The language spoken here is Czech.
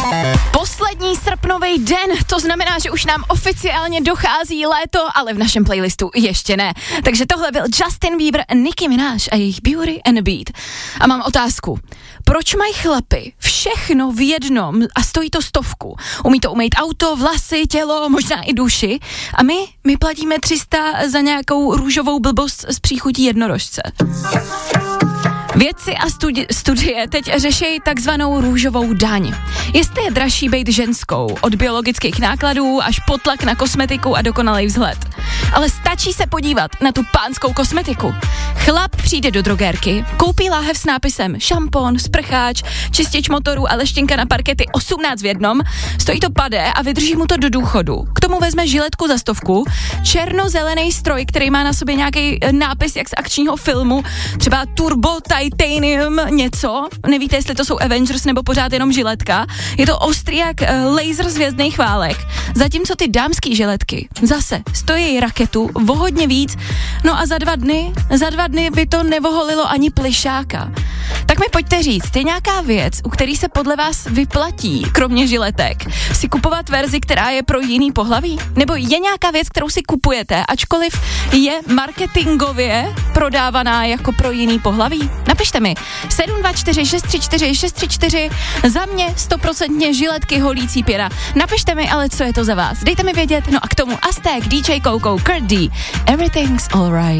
Poslední srpnový den, to znamená, že už nám oficiálně dochází léto, ale v našem playlistu ještě ne. Takže tohle byl Justin Bieber, Nicki Minaj a jejich Beauty and the Beat. A mám otázku. Proč mají chlapy všechno v jednom a stojí to 100? Umí to umýt auto, vlasy, tělo, možná i duši. A my platíme 300 za nějakou růžovou blbost z příchutí jednorožce. Vědci a studie teď řeší takzvanou růžovou daň. Jestli je dražší být ženskou, od biologických nákladů až po tlak na kosmetiku a dokonalý vzhled. Ale stačí se podívat na tu pánskou kosmetiku. Chlap přijde do drogérky, koupí láhev s nápisem šampon, sprcháč, čistič motorů a leštěnka na parkety 18 v jednom, stojí to pade a vydrží mu to do důchodu. K tomu vezme žiletku za 100, černozelený stroj, který má na sobě nějaký nápis jak z akčního filmu, třeba Turbo Titanium něco, nevíte, jestli to jsou Avengers nebo pořád jenom žiletka. Je to ostrý jak laser z Hvězdných válek. Zatímco ty dámský žiletky zase stojí raketu o hodně víc, no a za dva dny by to nevoholilo ani plišáka. Tak mi pojďte říct, je nějaká věc, u který se podle vás vyplatí, kromě žiletek, si kupovat verzi, která je pro jiný pohlaví? Nebo je nějaká věc, kterou si kupujete, ačkoliv je marketingově prodávaná jako pro jiný pohlaví? Napište mi 724 634 634, za mě 100% žiletky holící pěra. Napište mi ale, co je to za vás. Dejte mi vědět, no a k tomu Aztek, DJ Coco, Kurt D, Everything's Alright.